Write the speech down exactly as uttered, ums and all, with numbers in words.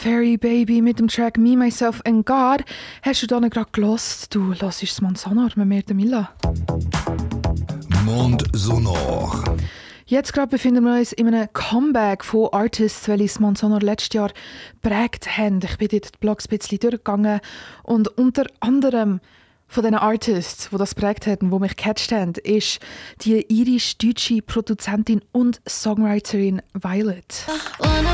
Fairy Baby mit dem Track Me, Myself and God. Hast du da nicht gerade gehört? Du hörst das Mond Sonor mit mir, der Mila. Mond Sonor. Jetzt gerade befinden wir uns in einem Comeback von Artists, welche das Mond Sonor letztes Jahr geprägt haben. Ich bin dort die Blogs ein bisschen durchgegangen und unter anderem von diesen Artists, die das geprägt haben, die mich gecatcht haben, ist die irisch-deutsche Produzentin und Songwriterin Violet. Wanna